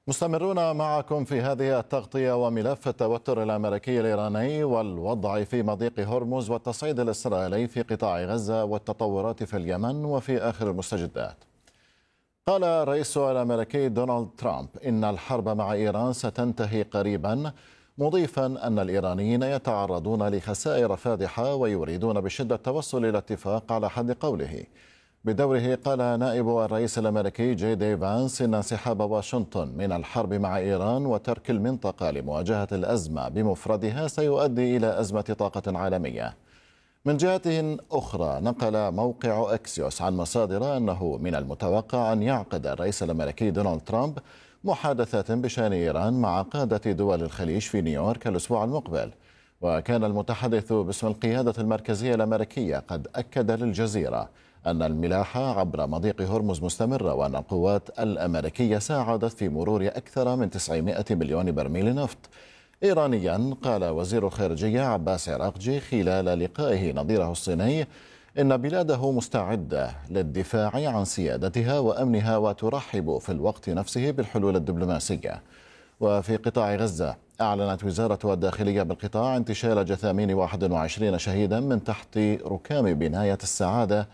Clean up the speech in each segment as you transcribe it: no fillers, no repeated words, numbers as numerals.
مستمرون معكم في هذه التغطية وملف التوتر الأمريكي الإيراني والوضع في مضيق هرمز والتصعيد الإسرائيلي في قطاع غزة والتطورات في اليمن وفي آخر المستجدات. قال الرئيس الأمريكي دونالد ترامب إن الحرب مع إيران ستنتهي قريبا، مضيفا أن الإيرانيين يتعرضون لخسائر فادحة ويريدون بشدة التوصل إلى اتفاق على حد قوله. بدوره قال نائب الرئيس الأمريكي جي دي فانس إن انسحاب واشنطن من الحرب مع إيران وترك المنطقة لمواجهة الأزمة بمفردها سيؤدي إلى أزمة طاقة عالمية. من جهة أخرى نقل موقع أكسيوس عن مصادر أنه من المتوقع أن يعقد الرئيس الأمريكي دونالد ترامب محادثات بشأن إيران مع قادة دول الخليج في نيويورك الأسبوع المقبل. وكان المتحدث باسم القيادة المركزية الأمريكية قد أكد للجزيرة أن الملاحة عبر مضيق هرمز مستمرة، وأن القوات الأمريكية ساعدت في مرور أكثر من 900 مليون برميل نفط. إيرانيا قال وزير الخارجية عباس عراقجي خلال لقائه نظيره الصيني إن بلاده مستعدة للدفاع عن سيادتها وأمنها وترحب في الوقت نفسه بالحلول الدبلوماسية. وفي قطاع غزة أعلنت وزارة الداخلية بالقطاع انتشال جثامين 21 شهيدا من تحت ركام بناية السعادة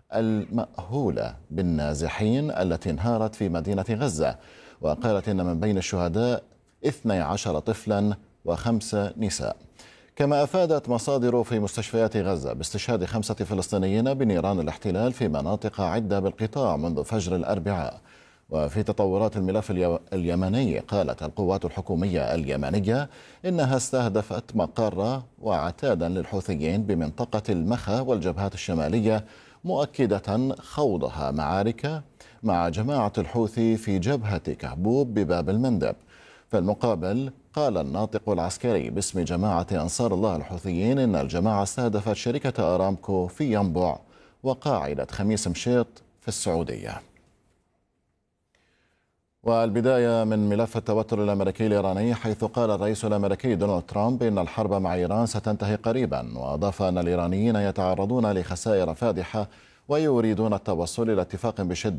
المأهولة بالنازحين التي انهارت في مدينة غزة. وقالت إن من بين الشهداء 12 طفلا و5 نساء. كما أفادت مصادر في مستشفيات غزة باستشهاد 5 فلسطينيين بنيران الاحتلال في مناطق عدة بالقطاع منذ فجر الأربعاء. وفي تطورات الملف اليمني قالت القوات الحكومية اليمنية إنها استهدفت مقر وعتادا للحوثيين بمنطقة المخا والجبهات الشمالية، مؤكدة خوضها معارك مع جماعة الحوثي في جبهة كهبوب بباب المندب. في المقابل قال الناطق العسكري باسم جماعة أنصار الله الحوثيين إن الجماعة استهدفت شركة أرامكو في ينبع وقاعدة خميس مشيط في السعودية. والبداية من ملف التوتر الأمريكي الإيراني، حيث قال الرئيس الأمريكي دونالد ترامب إن الحرب مع إيران ستنتهي قريبا، وأضاف أن الإيرانيين يتعرضون لخسائر فادحة ويريدون التوصل إلى اتفاق بشدة